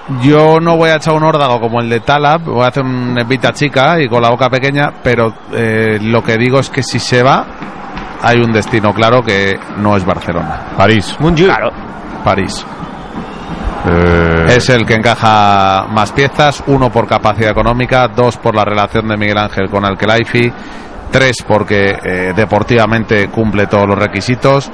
Yo no voy a echar un órdago como el de Talab, voy a hacer un evita chica y con la boca pequeña, pero lo que digo es que si se va, hay un destino claro que no es Barcelona. París. Claro. París. Es el que encaja más piezas, 1 por capacidad económica, 2 por la relación de Miguel Ángel con Al-Khelaifi, 3 porque deportivamente cumple todos los requisitos.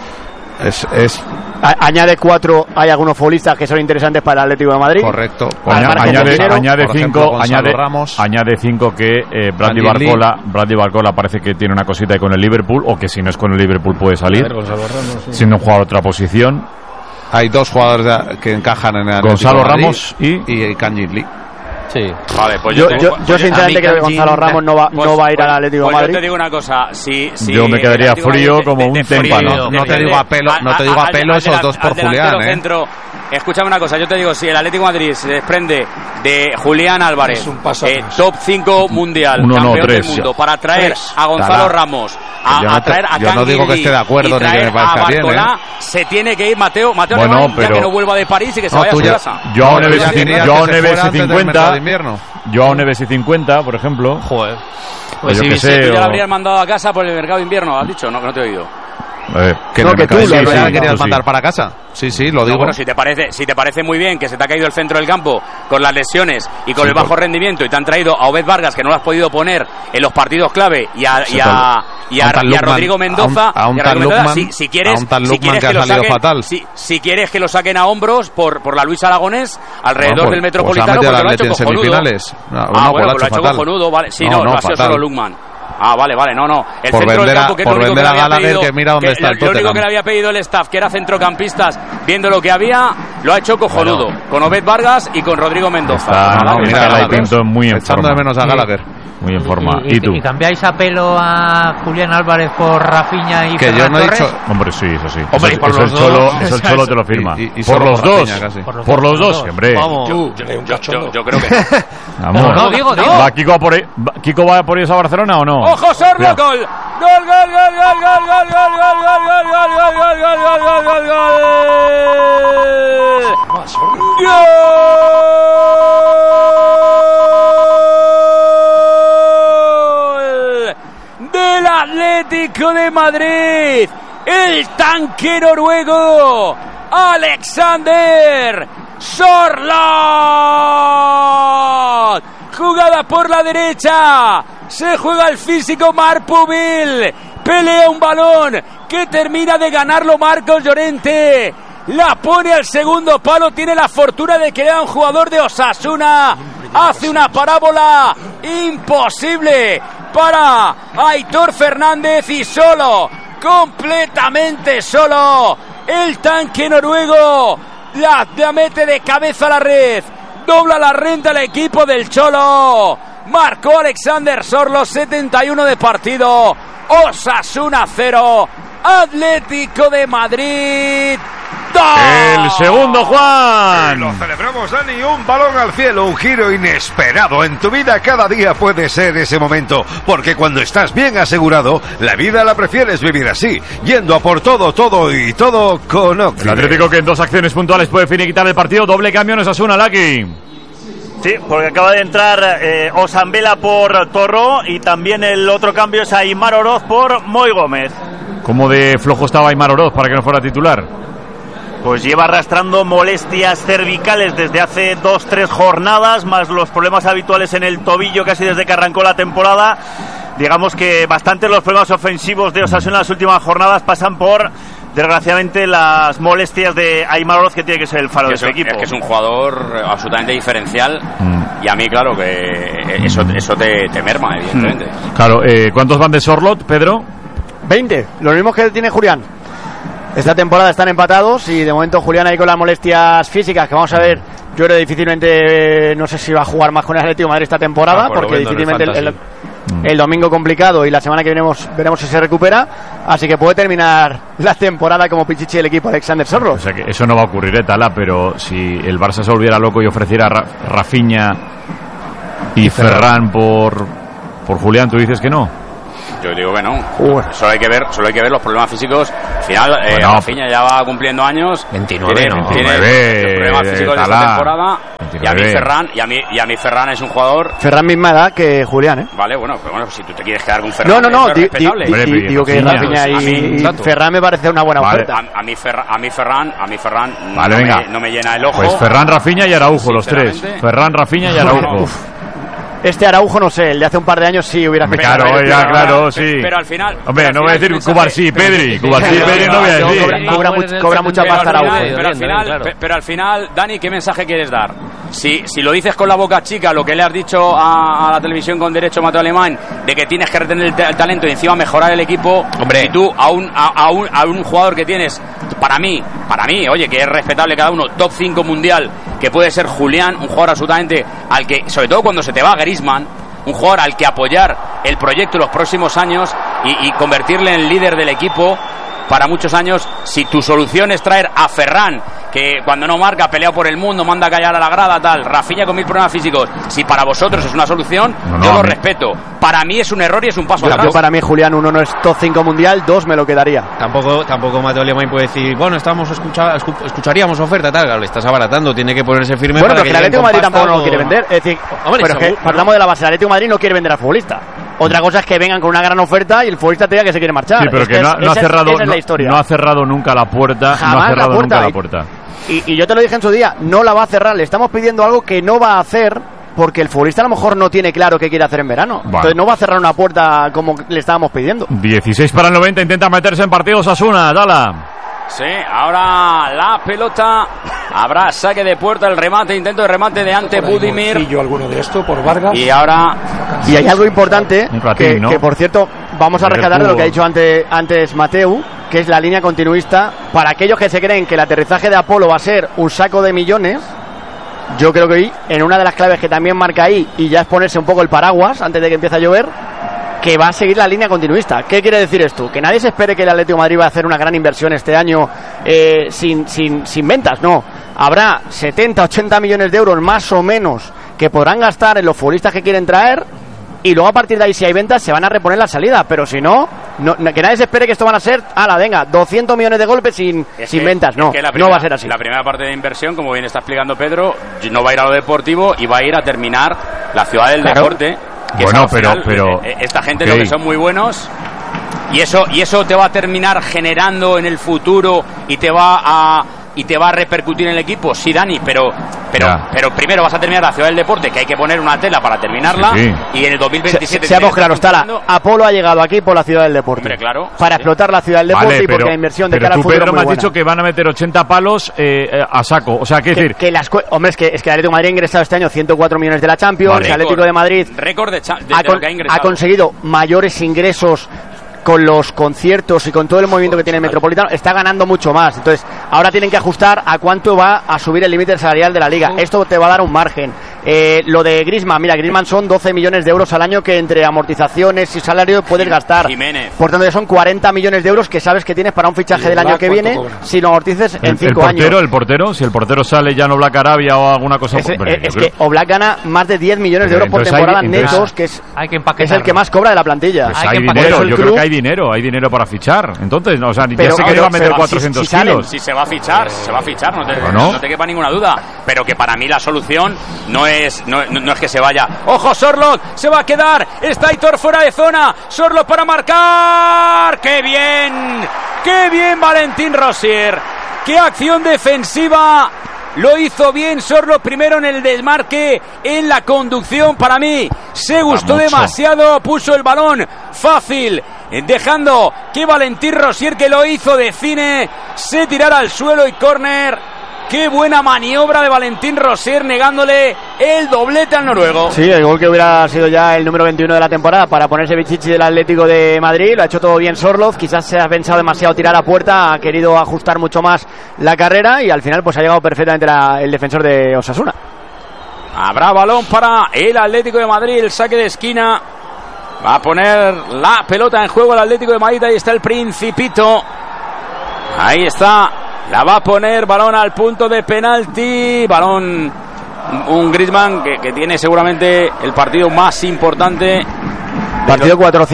Añade 4, hay algunos futbolistas que son interesantes para el Atlético de Madrid. Correcto. Añade 5 que Bradley Barcola parece que tiene una cosita ahí con el Liverpool, o que si no es con el Liverpool puede salir. Si no juega otra posición. Hay 2 jugadores que encajan en el Atlético Gonzalo de Madrid Ramos y Kanji Lee. Sí. Vale, pues yo sinceramente creo que Gonzalo Ramos no va a ir al Atlético de Madrid. Yo te digo una cosa, si yo me quedaría frío como un témpano. No te digo a pelo esos 2 por Julián, Escúchame una cosa, yo te digo, si el Atlético de Madrid se desprende de Julián Álvarez, top 5 mundial, campeón del mundo, para traer a Gonzalo Ramos, a traer a yo no digo que esté de acuerdo ni que me parezca bien, se tiene que ir Mateo bueno, ya que no vuelva de París y que se vaya a su casa. Yo a un Neves y 50, por ejemplo. Joder. Pues si tú ya lo habrías mandado a casa por el mercado de invierno, has dicho, no te he oído. Que tú lo querías mandar para casa. Sí, lo digo. Bueno, si te parece muy bien que se te ha caído el centro del campo con las lesiones y con el bajo rendimiento y te han traído a Obed Vargas, que no lo has podido poner en los partidos clave, y a Rodrigo Mendoza, si quieres que lo saquen a hombros por la Luis Aragonés alrededor del Metropolitano, porque lo ha hecho cojonudo. Lo ha hecho cojonudo, vale. Sí, no ha sido solo Lukman. Vale, no. El por centro vender del campo, que es lo único que a Gallagher, que mira dónde está el Tottenham. Lo único que le había pedido el staff, que era centrocampistas, viendo lo que había, lo ha hecho cojonudo. Con Obed Vargas y con Rodrigo Mendoza. Mira, la Pinto muy en forma. Echando de menos a Gallagher. Muy en forma. ¿Y tú? ¿Y cambiáis a pelo a Julián Álvarez por Rafinha y que Ferran yo no he Torres? dicho. Hombre, sí, eso sí. Hombre, eso, por los dos. Eso el Cholo te lo firma. Y por los dos. Por los dos, hombre. Vamos. Yo creo que Vamos. No, digo. ¿Va Kiko va por ellos a Barcelona o no? ¡Ojo, Sorlo! ¡Gol! ¡Gol! Del Atlético de Madrid, el tanque noruego Alexander Sørloth. Jugada por la derecha, se juega el físico Marc Pubil, pelea un balón que termina de ganarlo Marcos Llorente, la pone al segundo palo, tiene la fortuna de que era un jugador de Osasuna, hace una parábola imposible para Aitor Fernández y solo, completamente solo, el tanque noruego la mete de cabeza a la red, dobla la renta el equipo del Cholo, marcó Alexander Sørloth, 71 de partido, Osasuna 0, Atlético de Madrid 2. El segundo, Juan. Lo celebramos, Dani, un balón al cielo, un giro inesperado en tu vida. Cada día puede ser ese momento, porque cuando estás bien asegurado, la vida la prefieres vivir así, yendo a por todo y todo con Occident. El Atlético, que en 2 acciones puntuales puede finiquitar el partido. Doble cambio en Osasuna, Laki. Sí, porque acaba de entrar Osambela por Torró, y también el otro cambio es Aimar Oroz por Moy Gómez. ¿Cómo de flojo estaba Aimar Oroz para que no fuera titular? Pues lleva arrastrando molestias cervicales desde hace 2-3 jornadas, más los problemas habituales en el tobillo casi desde que arrancó la temporada. Digamos que bastantes los problemas ofensivos de Osasuna en las últimas jornadas pasan por, desgraciadamente, las molestias de Aimar Oroz, que tiene que ser el faro de su equipo. Es que es un jugador absolutamente diferencial, y a mí, claro, que eso te merma, evidentemente. Claro, ¿cuántos van de Sørloth, Pedro? 20, los mismos que tiene Julián. Esta temporada están empatados y de momento Julián ahí con las molestias físicas, que vamos a ver, yo creo difícilmente, no sé si va a jugar más con el Atlético de Madrid esta temporada, porque difícilmente el domingo complicado y la semana que veremos si se recupera, así que puede terminar la temporada como pichichi el equipo Alexander Sørloth. O sea que eso no va a ocurrir, Tala, pero si el Barça se volviera loco y ofreciera Rafinha y Ferran por Julián, ¿tú dices que no? Yo digo que no. Solo hay que ver los problemas físicos. Al final, Rafinha ya va cumpliendo años. 29, tiene problemas físicos de esta temporada. 29. Y a mí Ferran es un jugador. Ferran misma edad que Julián, ¿eh? Vale, bueno, pero bueno, si tú te quieres quedar con Ferran. No, digo que Rafinha y Ferran me parece una buena oferta. A mí Ferran vale, no me llena el ojo. Pues Ferran, Rafinha y Araujo, los tres. Ferran, Rafinha y Araujo. Este Araujo, no sé, el de hace un par de años sí hubiera fichado. Claro, sí. Pero al final... Hombre, no voy a decir Cubarsí, Pedri. Cubarsí, Pedri no voy a decir. Cobra mucha pasta Araujo. Pero al final, Dani, ¿qué mensaje quieres dar? Si lo dices con la boca chica, lo que le has dicho a la televisión con derecho, Mateo Alemán, de que tienes que retener el talento y encima mejorar el equipo, y tú a un jugador que tienes, para mí, oye, que es respetable cada uno, top 5 mundial, que puede ser Julián, un jugador absolutamente al que, sobre todo cuando se te va Griezmann, un jugador al que apoyar el proyecto los próximos años y convertirle en líder del equipo para muchos años. Si tu solución es traer a Ferran, que cuando no marca ha peleado por el mundo, manda a callar a la grada, tal, Rafinha con 1000 problemas físicos, si para vosotros es una solución, yo lo respeto. Para mí es un error y es un paso atrás. Yo, para mí, Julián, 1 no es top 5 mundial, 2 me lo quedaría. Tampoco Mateo Alemán puede decir, bueno, escucharíamos oferta, tal, claro, le estás abaratando, tiene que ponerse firme. Bueno, para pero que el Atlético de Madrid tampoco lo quiere vender. Es decir, pero es que hablamos de la base, el Atlético de Madrid no quiere vender al futbolista. Otra cosa es que vengan con una gran oferta y el futbolista te diga que se quiere marchar. Sí, pero que no ha cerrado nunca la puerta. Jamás no ha cerrado nunca la puerta. Y yo te lo dije en su día, no la va a cerrar. Le estamos pidiendo algo que no va a hacer porque el futbolista a lo mejor no tiene claro qué quiere hacer en verano. Vale. Entonces no va a cerrar una puerta como le estábamos pidiendo. 16 para el 90, intenta meterse en partidos Osasuna, Dala. Sí, ahora la pelota, habrá saque de puerta, el remate, intento de remate de Ante Budimir. Alguno de esto por Vargas. Y ahora... Y hay algo importante, que por cierto, vamos a rescatar de lo que ha dicho antes Mateu, que es la línea continuista. Para aquellos que se creen que el aterrizaje de Apolo va a ser un saco de millones, yo creo que hoy, en una de las claves que también marca ahí, y ya es ponerse un poco el paraguas antes de que empiece a llover, que va a seguir la línea continuista. ¿Qué quiere decir esto? Que nadie se espere que el Atlético de Madrid va a hacer una gran inversión este año sin ventas, no. Habrá 70, 80 millones de euros más o menos que podrán gastar en los futbolistas que quieren traer, y luego a partir de ahí, si hay ventas, se van a reponer la salida. Pero si no, que nadie se espere que esto van a ser, venga, 200 millones de golpes sin ventas. No, no va a ser así. La primera parte de inversión, como bien está explicando Pedro, no va a ir a lo deportivo y va a ir a terminar la ciudad del deporte. Bueno, pero esta gente lo que son muy buenos, y eso te va a terminar generando en el futuro y te va a repercutir en el equipo. Sí, Dani, pero primero vas a terminar la ciudad del deporte, que hay que poner una tela para terminarla, y en el 2027 seamos claros, Tala, Apolo ha llegado aquí por la ciudad del deporte. Hombre, claro, para explotar la ciudad del deporte, y porque la inversión de cara al futuro Pedro, es muy me has dicho que van a meter 80 palos a saco, o sea, ¿qué decir? Hombre, es que el Atlético de Madrid ha ingresado este año 104 millones de la Champions. El Atlético de Madrid récord de lo que ha ingresado. Ha conseguido mayores ingresos con los conciertos y con todo el movimiento que tiene el Metropolitano. Está ganando mucho más. Entonces ahora tienen que ajustar a cuánto va a subir el límite salarial de la Liga. Esto te va a dar un margen. Lo de Griezmann, mira, Griezmann son 12 millones de euros al año que entre amortizaciones y salario puedes gastar. Jiménez. Por tanto, ya son 40 millones de euros que sabes que tienes para un fichaje del año que viene si lo amortices en 5 años. El portero, si el portero sale ya en Oblak Arabia o alguna cosa... Es que Oblak gana más de 10 millones de euros por temporada netos, que es el que más cobra de la plantilla. Pues hay dinero, yo creo que hay dinero para fichar. Entonces, o sea, ya sé que le va a meter 400 kilos. Si se va a fichar, no te quepa ninguna duda. Pero que para mí la solución no es que se vaya. ¡Ojo, Sorloth! ¡Se va a quedar! ¡Está Aitor fuera de zona! ¡Sorloth para marcar! ¡Qué bien! ¡Qué bien Valentín Rosier! ¡Qué acción defensiva! Lo hizo bien Sorloth primero en el desmarque, en la conducción. Para mí se gustó demasiado, puso el balón fácil, dejando que Valentín Rosier, que lo hizo de cine, se tirara al suelo y córner. Qué buena maniobra de Valentín Rosier, negándole el doblete al noruego. Sí, el gol que hubiera sido ya el número 21 de la temporada para ponerse Bichichi del Atlético de Madrid. Lo ha hecho todo bien Sorloth. Quizás se ha pensado demasiado tirar a puerta, ha querido ajustar mucho más la carrera y al final pues ha llegado perfectamente el defensor de Osasuna. Habrá balón para el Atlético de Madrid, el saque de esquina. Va a poner la pelota en juego el Atlético de Madrid. Ahí está el Principito. Ahí está. La va a poner, balón al punto de penalti. Balón, un Griezmann que tiene seguramente el partido más importante Partido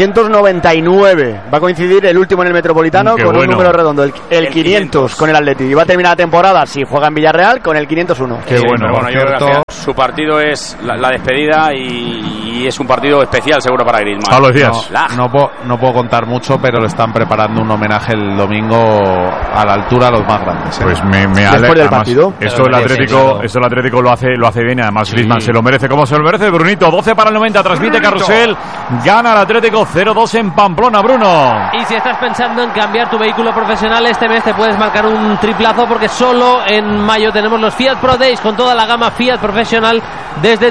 499. Va a coincidir el último en el Metropolitano con un número redondo, el 500 con el Atleti. Y va a terminar la temporada, si juega en Villarreal, con el 501. Qué bueno, yo creo que su partido es la despedida y es un partido especial seguro para Griezmann. Pablo, decías. No puedo contar mucho, pero le están preparando un homenaje el domingo a la altura a los más grandes. Pues me después del partido. Esto el Atlético lo hace bien, además Griezmann se lo merece como se lo merece. Brunito, 12 para el 90, transmite Carrusel, gana el Atlético 0-2 en Pamplona, Bruno. Y si estás pensando en cambiar tu vehículo profesional, este mes te puedes marcar un triplazo, porque solo en mayo tenemos los Fiat Pro Days con toda la gama Fiat profesional desde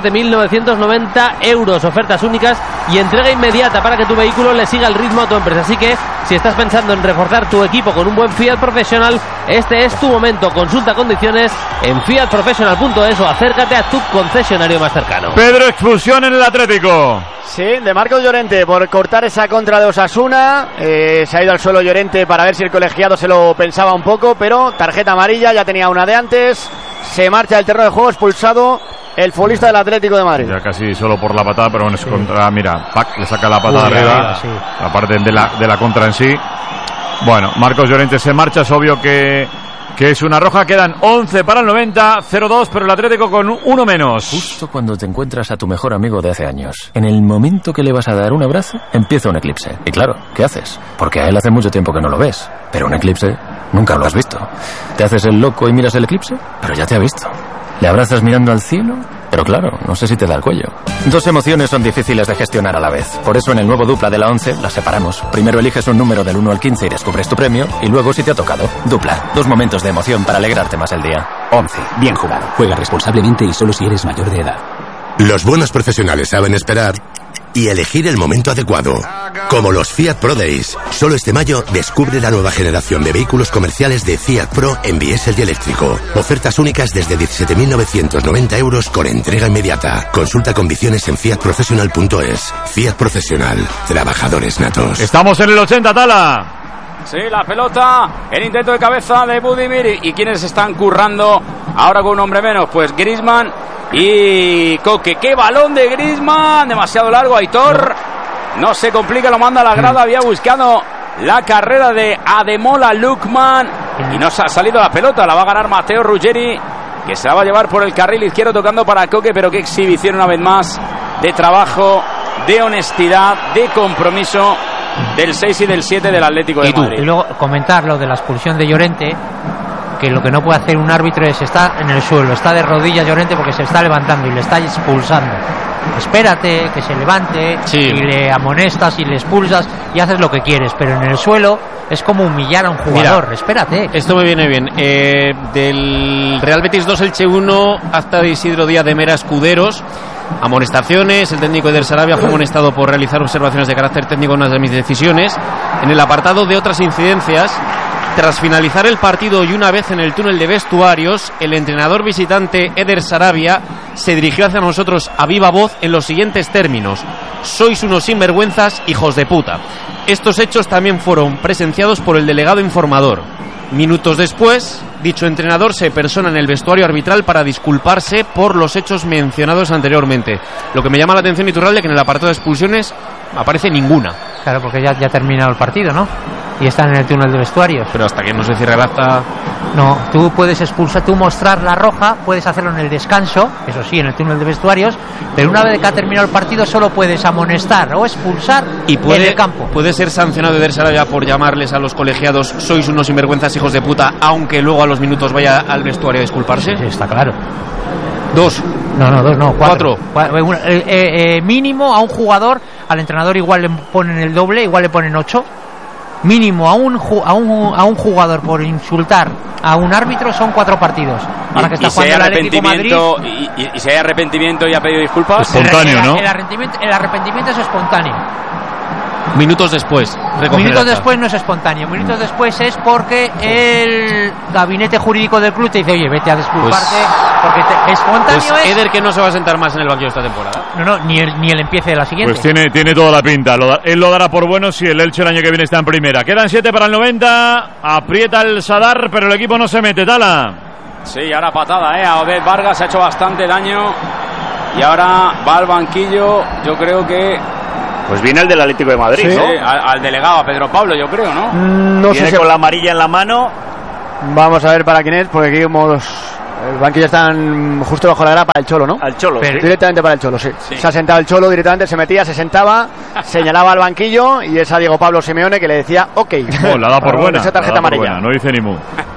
17.990 euros, ofertas únicas y entrega inmediata para que tu vehículo le siga el ritmo a tu empresa. Así que si estás pensando en reforzar tu equipo con un buen Fiat profesional, este es tu momento. Consulta condiciones en fiatprofessional.es o acércate a tu concesionario más cercano. Pedro, expulsión en el Atlético. Sí, de Marcos Llorente por cortar esa contra de Osasuna. Se ha ido al suelo Llorente para ver si el colegiado se lo pensaba un poco, pero tarjeta amarilla, ya tenía una de antes. Se marcha del terreno de juego, expulsado el futbolista del Atlético de Madrid. Ya casi solo por la patada, pero bueno, es contra, mira, Pac le saca la patada arriba, la parte de la contra en sí. Bueno, Marcos Llorente se marcha, es obvio que es una roja, quedan 11 para el 90, 0-2, pero el Atlético con uno menos. Justo cuando te encuentras a tu mejor amigo de hace años, en el momento que le vas a dar un abrazo, empieza un eclipse. Y claro, ¿qué haces? Porque a él hace mucho tiempo que no lo ves, pero un eclipse nunca lo has visto. Te haces el loco y miras el eclipse, pero ya te ha visto. Le abrazas mirando al cielo, pero claro, no sé si te da el cuello. Dos emociones son difíciles de gestionar a la vez. Por eso en el nuevo Dupla de la 11 las separamos. Primero eliges un número del 1 al 15 y descubres tu premio, y luego si te ha tocado. Dupla, dos momentos de emoción para alegrarte más el día. 11. Bien jugado. Juega responsablemente y solo si eres mayor de edad. Los buenos profesionales saben esperar y elegir el momento adecuado. Como los Fiat Pro Days. Solo este mayo descubre la nueva generación de vehículos comerciales de Fiat Pro en diésel y eléctrico. Ofertas únicas desde 17.990 euros con entrega inmediata. Consulta condiciones en fiatprofessional.es. Fiat Profesional. Trabajadores natos. Estamos en el 80, Tala. Sí, la pelota, el intento de cabeza de Budimir. ¿Y quiénes están currando ahora con un hombre menos? Pues Griezmann y Coque. ¡Qué balón de Griezmann! Demasiado largo, Aitor. No se complica, lo manda a la grada. Había buscado la carrera de Ademola Lookman y no se ha salido la pelota. La va a ganar Matteo Ruggeri, que se la va a llevar por el carril izquierdo tocando para Coque. Pero qué exhibición una vez más de trabajo, de honestidad, de compromiso del 6 y del 7 del Atlético de Madrid. Y luego comentar lo de la expulsión de Llorente, que lo que no puede hacer un árbitro es estar en el suelo, está de rodillas Llorente porque se está levantando y le está expulsando. Espérate que se levante, y le amonestas y le expulsas y haces lo que quieres, pero en el suelo es como humillar a un jugador. Mira, espérate. Esto me viene bien. Del Real Betis 2, Elche 1, acta de Isidro Díaz de Mera Escuderos. Amonestaciones, el técnico Eder Sarabia fue amonestado por realizar observaciones de carácter técnico en una de mis decisiones. En el apartado de otras incidencias, tras finalizar el partido y una vez en el túnel de vestuarios, el entrenador visitante Eder Sarabia se dirigió hacia nosotros a viva voz en los siguientes términos: sois unos sinvergüenzas, hijos de puta. Estos hechos también fueron presenciados por el delegado informador. Minutos después, dicho entrenador se persona en el vestuario arbitral para disculparse por los hechos mencionados anteriormente. Lo que me llama la atención, Iturralde, que en el apartado de expulsiones aparece ninguna. Claro, porque ya ha terminado el partido, ¿no? Y están en el túnel de vestuarios. Pero hasta que no se cierre el acta... No, tú puedes expulsar, tú mostrar la roja, puedes hacerlo en el descanso, eso sí, en el túnel de vestuarios, pero una vez que ha terminado el partido solo puedes amonestar o expulsar en el campo. ¿Puede ser sancionado Eder Sarabia por llamarles a los colegiados sois unos sinvergüenzas, hijos de puta, aunque luego a los minutos vaya al vestuario a disculparse? Sí, está claro. 2. No, 4. Mínimo a un jugador, al entrenador igual le ponen el doble, igual le ponen 8. Mínimo a un jugador por insultar a un árbitro son 4 partidos. Ahora que está jugando el Atlético Madrid. Y si hay arrepentimiento y ha pedido disculpas. Espontáneo, ¿no? El arrepentimiento es espontáneo. Minutos después. Minutos después no es espontáneo. Minutos después es porque el gabinete jurídico del club te dice: oye, vete a disculparte, porque espontáneo es. Eder, que no se va a sentar más en el banquillo esta temporada. No, ni el empiece de la siguiente. Pues tiene toda la pinta. Él lo dará por bueno si el Elche el año que viene está en primera. Quedan 7 para el 90. Aprieta el Sadar, pero el equipo no se mete. Tala. Sí, ahora patada, a Oded Vargas ha hecho bastante daño y ahora va al banquillo. Yo creo que Pues viene el del Atlético de Madrid, Sí. ¿no? Al delegado, a Pedro Pablo, yo creo, ¿no? No Viene sé con la amarilla en la mano. Vamos a ver para quién es, porque aquí como el banquillo están justo bajo la grada para el Cholo, ¿no? Al Cholo. Directamente para el Cholo, sí. Se ha sentado el Cholo directamente, se metía, se sentaba, señalaba al banquillo y es a Diego Pablo Simeone que le decía ok. La da por buena. Esa tarjeta amarilla. No dice ni mu.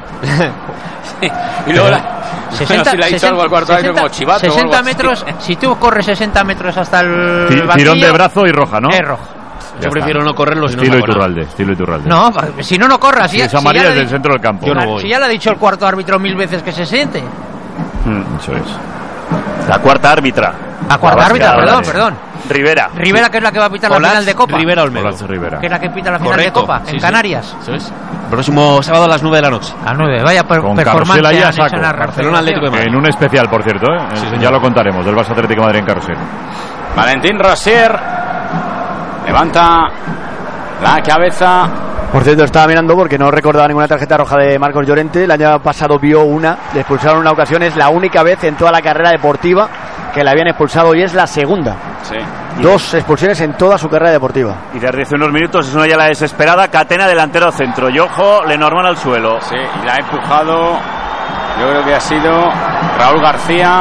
Y luego 60, si le ha dicho algo al cuarto árbitro como chivato. 60 metros, si tú corres 60 metros hasta el banquillo, Tirón de brazo y roja, ¿no? es rojo. Yo prefiero no correrlo si no Estilo hago nada. Iturralde. No, si no corras. Si es amarilla desde el centro del campo. Yo no voy. Si ya le ha dicho el cuarto árbitro 1000 veces que se siente. Eso es. La cuarta árbitra. La cuarta árbitra, perdón. Rivera. Rivera, que es la que va a pitar la final de Copa. Rivera Olmedo. Rivera. Que es la que pita la final Correcto. de Copa, en Sí. Canarias. Eso es. Próximo sábado a las 9 de la noche. A 9, vaya Con performance carrusel ahí a han hecho saco. en la Barcelona Atlético de Madrid. En un especial, por cierto, ¿eh? señor. Ya lo contaremos, del Barça Atlético de Madrid en carrusel. Valentín Rosier levanta la cabeza. Por cierto, estaba mirando porque no recordaba ninguna tarjeta roja de Marcos Llorente. El año pasado vio una, le expulsaron una ocasión. Es la única vez en toda la carrera deportiva que la habían expulsado y es la segunda. Sí. 2 expulsiones en toda su carrera deportiva. Y desde hace unos minutos es una ya la desesperada. Catena, delantero centro. Y ojo, Lenormand al suelo. Sí, y la ha empujado. Yo creo que ha sido Raúl García.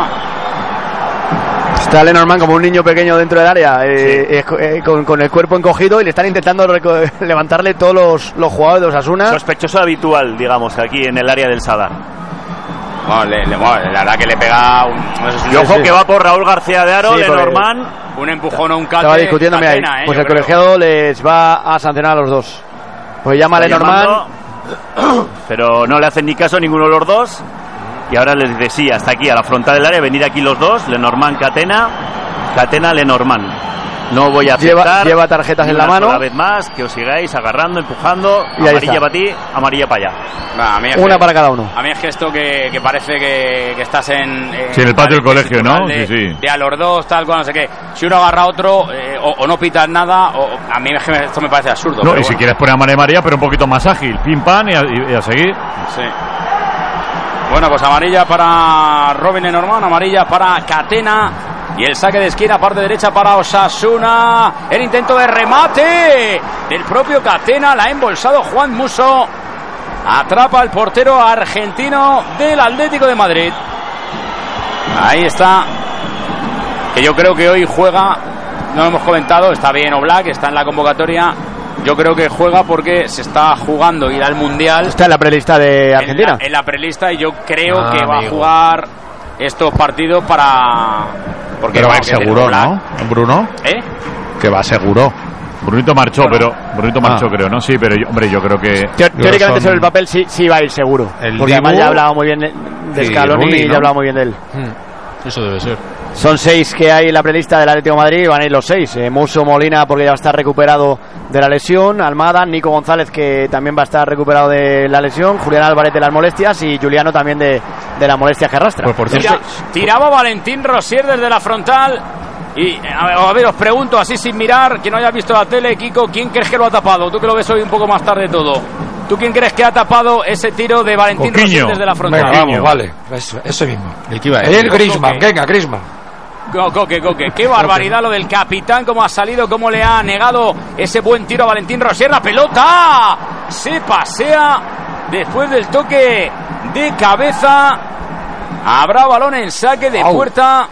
Está Lenormand como un niño pequeño dentro del área, con el cuerpo encogido, y le están intentando levantarle todos los jugadores de Osasuna. Sospechoso habitual, digamos, aquí en el área del Sadar. Bueno, la verdad que le pega Y ojo que va por Raúl García de Aro, Sí, Lenormand. un empujón o un cate. Estaba discutiéndome ahí. Catena, Pues yo el creo. colegiado les va a sancionar a los dos. Pues llama a Está Lenormand. llamando, pero no le hacen ni caso a ninguno de los dos. Y ahora les dice sí, hasta aquí, a la frontal del área, venir aquí los dos, Lenormand, Catena, Lenormand. No voy a aceptar. Lleva tarjetas ni en la una mano. sola vez más, que os sigáis agarrando, empujando. Y ahí Amarilla está. para ti, amarilla para allá. Va, a mí es Una que- para cada uno. A mí es que esto que parece que estás en Sí, en el patio del colegio, ¿no? De, Sí, sí. de a los dos, tal cual, no sé qué. Si uno agarra a otro, o no pitas nada, a mí es que esto me parece absurdo. No, pero y si bueno. quieres poner a María, pero un poquito más ágil. Pim, pam y a seguir. Sí. Bueno, pues amarilla para Robin Lenormand, amarilla para Catena. Y el saque de esquina, parte derecha para Osasuna. El intento de remate del propio Catena. La ha embolsado Juan Musso. Atrapa al portero argentino del Atlético de Madrid. Ahí está. Que yo creo que hoy juega. No lo hemos comentado. Está bien Oblak, está en la convocatoria. Yo creo que juega porque se está jugando ir al Mundial. Está en la prelista de Argentina. En la prelista, y yo creo Ah, que va amigo. a jugar estos partidos para... Porque Pero va vamos, que seguro, Oblak- ¿no? Bruno, ¿Eh? que va seguro. Brunito marchó, creo, ¿no? Sí, pero yo creo que... Teóricamente son- sobre el papel sí va a ir seguro. El Porque además Dibu ya ha hablado muy bien de y Scaloni Rulli, y ¿no? ya ha hablado muy bien de él. Eso debe ser. Son 6 que hay en la prelista del Atlético de Madrid, van a ir los 6. Musso, Molina, porque ya va a estar recuperado de la lesión, Almada, Nico González, que también va a estar recuperado de la lesión, Julián Álvarez de las molestias y Juliano también de las molestias que arrastra. Pues por cierto, Tiraba Valentín Rosier desde la frontal. Y a ver, os pregunto así sin mirar, que no haya visto la tele, Kiko, ¿quién crees que lo ha tapado? Tú que lo ves hoy un poco más tarde todo. ¿Tú quién crees que ha tapado ese tiro de Valentín Coquiño. Rosier desde la frontal? Venga, vamos, vale. Eso mismo. el que iba a El decir. Griezmann, venga, Griezmann. Coque. Qué barbaridad lo del capitán, cómo ha salido, cómo le ha negado ese buen tiro a Valentín Rosier. La pelota se pasea después del toque de cabeza. Habrá balón en saque de puerta.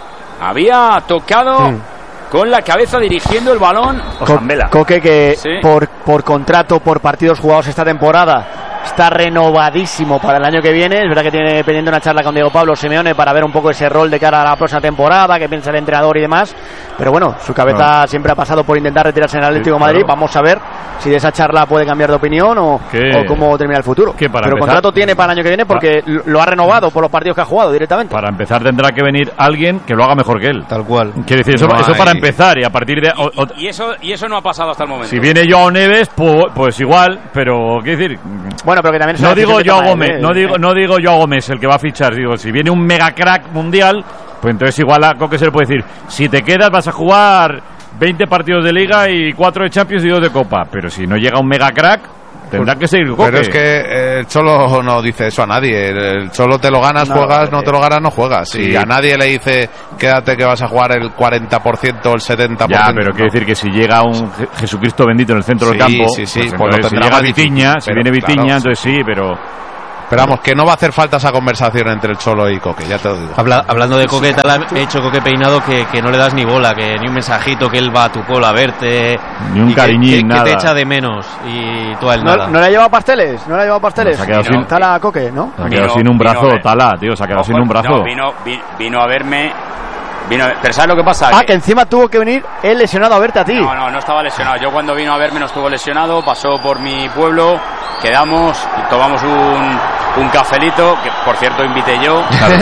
Había tocado con la cabeza dirigiendo el balón. Coque, que Sí. por contrato, por partidos jugados esta temporada, está renovadísimo para el año que viene. Es verdad que tiene pendiente una charla con Diego Pablo Simeone para ver un poco ese rol de cara a la próxima temporada, que piensa el entrenador y demás. Pero bueno, su cabeza siempre ha pasado por intentar retirarse en el Atlético de Madrid. claro. Vamos a ver si de esa charla puede cambiar de opinión o cómo termina el futuro. Que para Pero empezar- contrato tiene para el año que viene porque lo ha renovado por los partidos que ha jugado directamente. Para empezar tendrá que venir alguien que lo haga mejor que él. Tal cual. Quiere decir, eso, No eso hay- para empezar, y a partir de... Y eso no ha pasado hasta el momento. si viene Joao Neves, pues igual, pero quiero decir... Bueno, pero que también es No una digo decisión que Joao toma él, Gómez, no digo Joao Gómez el que va a fichar, digo, si viene un mega crack mundial, pues entonces igual a Coque se le puede decir, si te quedas vas a jugar 20 partidos de Liga y 4 de Champions y 2 de Copa, pero si no llega un mega crack, Tendrá que seguir Coque. Pero es que el Cholo no dice eso a nadie. El Cholo te lo ganas, juegas, no te lo ganas, no juegas. Sí. Y a nadie le dice, quédate que vas a jugar el 40% o el 70%. Ya, pero quiere decir que si llega un Jesucristo bendito en el centro del campo, sí, pues si llega Vitiña, si viene Vitiña, entonces sí, pero vamos, que no va a hacer falta esa conversación entre el Cholo y Coque, ya te lo digo. Hablando de Coque, he hecho Coque peinado que no le das ni bola, que ni un mensajito, que él va a tu cola a verte, ni un cariñín, nada. Que te echa de menos y tú a él nada. ¿No le ha llevado pasteles? ¿No le ha llevado pasteles? Se ha quedado sin Tala Coque, ¿no? Se ha quedado sin un brazo, Tala, tío, se ha quedado sin un brazo. No, vino a verme. Pero ¿sabes lo que pasa? Que encima tuvo que venir él lesionado a verte a ti. No estaba lesionado. Yo cuando vino a verme no estuvo lesionado, pasó por mi pueblo, quedamos y tomamos un cafelito, que por cierto invité yo. Claro,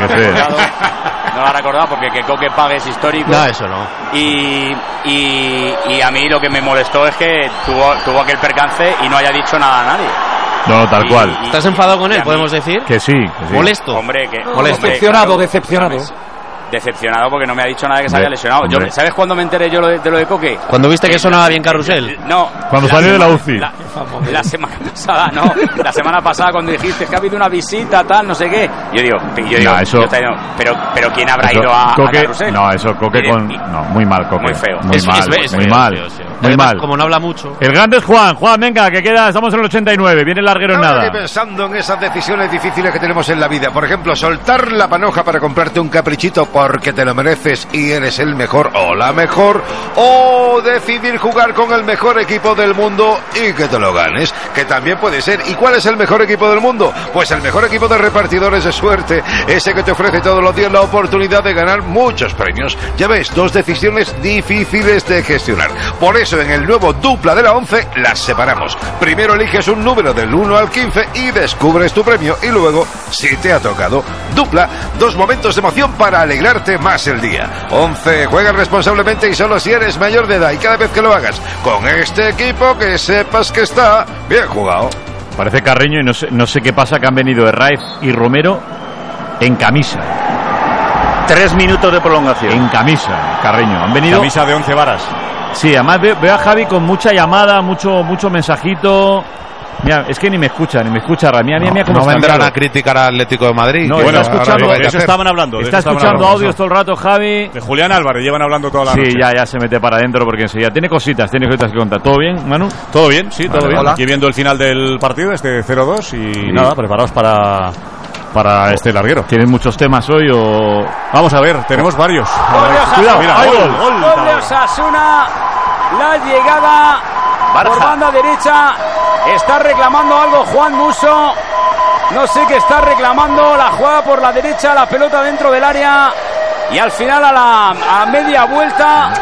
no lo ha recordado porque que Coque pague es histórico. No, eso no. Y a mí lo que me molestó es que tuvo aquel percance y no haya dicho nada a nadie. No, tal cual. ¿Estás enfadado con él, podemos decir? Que sí. ¿Molesto? Hombre, Decepcionado. Decepcionado porque no me ha dicho nada que se había lesionado. ¿Sabes cuándo me enteré yo de lo de Coque? ¿Cuando viste que sonaba bien Carrusel? No. Cuando salió de la UCI. La semana pasada, no. La semana pasada cuando dijiste que ha habido una visita, tal, no sé qué. Yo digo, pero ¿quién habrá ido a Carrusel? No, eso Coque muy mal Coque. Muy feo. Muy mal. Como no habla mucho. El grande es Juan, venga, que queda, estamos en el 89, viene el larguero en nada. Estoy pensando en esas decisiones difíciles que tenemos en la vida. Por ejemplo, soltar la panoja para comprarte un caprichito porque te lo mereces y eres el mejor o la mejor, o decidir jugar con el mejor equipo del mundo y que te lo ganes, que también puede ser. ¿Y cuál es el mejor equipo del mundo? Pues el mejor equipo de repartidores de suerte, ese que te ofrece todos los días la oportunidad de ganar muchos premios. Ya ves, 2 decisiones difíciles de gestionar. Por eso en el nuevo Dupla de la 11 las separamos. Primero eliges un número del 1 al 15 y descubres tu premio, y luego, si te ha tocado, Dupla, 2 momentos de emoción para alegrarte más el día. 11, juega responsablemente y solo si eres mayor de edad, y cada vez que lo hagas con este equipo, que sepas que está bien jugado. Parece Carreño y no sé qué pasa, que han venido Herraiz y Romero en camisa. 3 minutos de prolongación. En camisa, Carreño. Han venido. Camisa de 11 varas. Sí, además veo a Javi con mucha llamada, mucho mensajito. Mira, es que ni me escucha, Mira, cómo no vendrán a criticar al Atlético de Madrid. No, está escuchando. De eso estaban hablando. Está escuchando audios todo el rato, Javi. De Julián Álvarez llevan hablando toda la noche. Sí, ya se mete para adentro porque enseguida tiene cositas que contar. ¿Todo bien, Manu? Todo bien, sí, todo bien. Hola. Aquí viendo el final del partido, 0-2 y nada, preparados para este larguero. ¿Tienen muchos temas hoy o...? Vamos a ver, tenemos varios. Cuidado, mira, gol de Osasuna, la llegada por banda derecha. Está reclamando algo Juan Musso. No sé qué está reclamando. La jugada por la derecha, la pelota dentro del área. Y al final a media vuelta,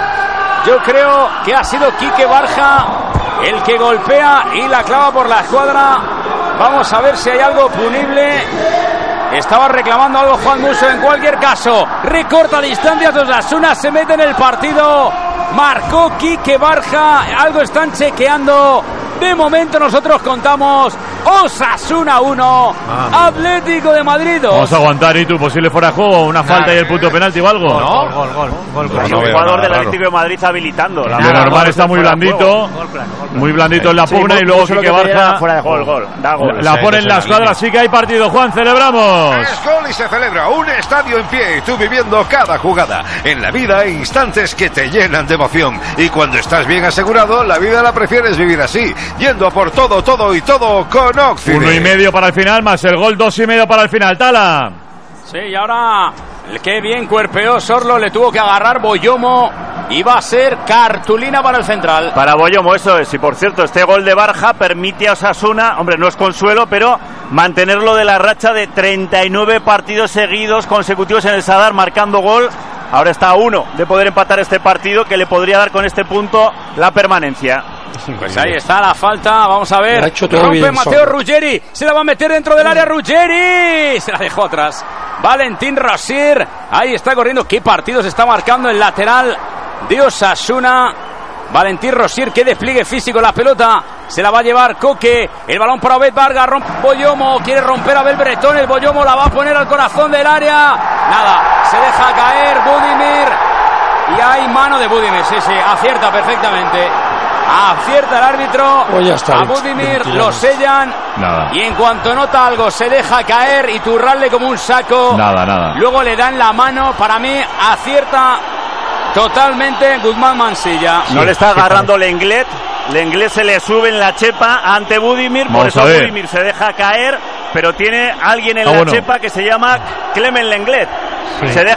yo creo que ha sido Quique Barja el que golpea y la clava por la escuadra. Vamos a ver si hay algo punible. Estaba reclamando algo Juan Musso. En cualquier caso, recorta distancias. Osasuna se mete en el partido. Marcó Quique Barja. Algo están chequeando. De momento nosotros contamos Osasuna 1, Atlético de Madrid 2. Vamos a aguantar, ¿y tú? ¿Posible fuera de juego? ¿Una falta y el punto penalti o algo? Gol. Jugador del Atlético de Madrid habilitando. De normal está muy blandito. Muy blandito en la pugna y luego Quique Barja. Gol. La pone en la escuadra, así que hay partido. Juan, celebramos. Es gol y se celebra. Un estadio en pie y tú viviendo cada jugada. En la vida hay instantes que te llenan de emoción. Y cuando estás bien asegurado, la vida la prefieres vivir así. Yendo a por todo con Oxide. 1,5 para el final, más el gol 2,5 para el final. Tala. Sí, y ahora qué bien cuerpeó Sorlo, le tuvo que agarrar Boyomo y va a ser cartulina para el central. Para Boyomo, eso es. Y por cierto, este gol de Barja permite a Osasuna, hombre, no es consuelo, pero mantenerlo de la racha de 39 partidos seguidos consecutivos en el Sadar marcando gol. Ahora está a 1 de poder empatar este partido, que le podría dar con este punto la permanencia. Pues ahí está la falta, vamos a ver. Rompe Mateo Ruggeri, se la va a meter dentro del área Ruggeri, se la dejó atrás. Valentín Rosier, ahí está corriendo. Qué partido se está marcando el lateral de Osasuna. Valentín Rosier, qué despliegue físico. La pelota se la va a llevar Coque. El balón para Obed Vargas. Boyomo quiere romper a Abel Bretón. El Boyomo la va a poner al corazón del área. Nada, se deja caer Budimir. Y hay mano de Budimir. Sí, acierta perfectamente. Acierta el árbitro. Pues ya está, a Budimir, 22. lo sellan. Nada. Y en cuanto nota algo, se deja caer y Turralde como un saco. Nada. Luego le dan la mano. Para mí, acierta totalmente Guzmán Mansilla. No le está agarrando Lenglet. Lenglet se le sube en la chepa ante Budimir. Por Vamos eso a ver. Budimir se deja caer. Pero tiene alguien en la bueno. chepa que se llama Clement Lenglet. Se deja